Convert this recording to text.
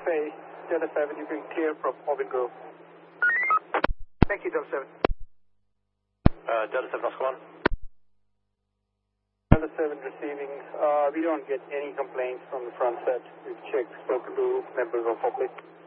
FA, Delta 7, you can clear from Orbit Grove. Thank you, Delta 7. Delta 7, Oscar 1. Delta 7 receiving. We don't get any complaints from the front set. We've checked, spoken to members of public.